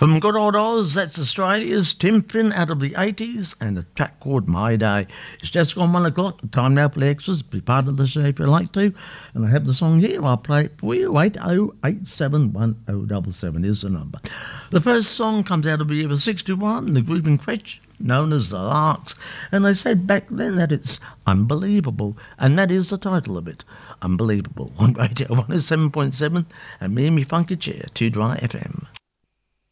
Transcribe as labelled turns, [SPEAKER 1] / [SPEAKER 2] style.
[SPEAKER 1] From good old Oz, that's Australia's Tim Finn out of the 80s and a track called My Day. It's just gone 1 o'clock. Time now for the extras. Be part of the show if you like to. And I have the song here. I'll play it for you. 80871077 is the number. The first song comes out of the year 61, the group in Quetch, known as the Larks. And they said back then that it's unbelievable. And that is the title of it. Unbelievable. On Radio 107.7 and me and me funky chair, 2 Dry FM.